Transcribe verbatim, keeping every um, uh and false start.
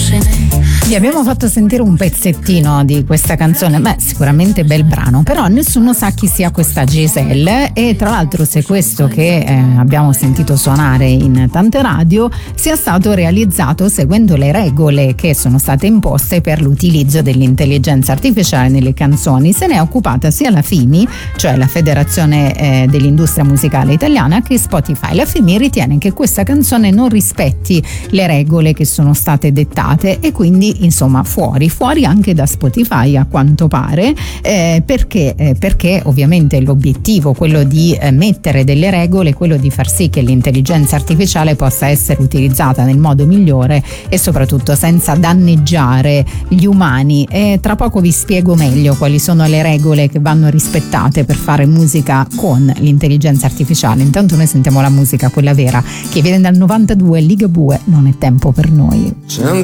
Vi abbiamo fatto sentire un pezzettino di questa canzone, beh sicuramente bel brano, però nessuno sa chi sia questa Giselle, e tra l'altro se questo che eh, abbiamo sentito suonare in tante radio sia stato realizzato seguendo le regole che sono state imposte per l'utilizzo dell'intelligenza artificiale nelle canzoni. Se ne è occupata sia la FIMI, cioè la Federazione eh, dell'Industria Musicale Italiana, che Spotify. La FIMI ritiene che questa canzone non rispetti le regole che sono state dettate e quindi insomma fuori, fuori anche da Spotify a quanto pare, eh, perché, eh, perché ovviamente l'obiettivo, quello di eh, mettere delle regole, quello di far sì che l'intelligenza artificiale possa essere utilizzata nel modo migliore e soprattutto senza danneggiare gli umani. E tra poco vi spiego meglio quali sono le regole che vanno rispettate per fare musica con l'intelligenza artificiale. Intanto noi sentiamo la musica, quella vera, che viene dal novantadue, Ligabue, Non è tempo per noi.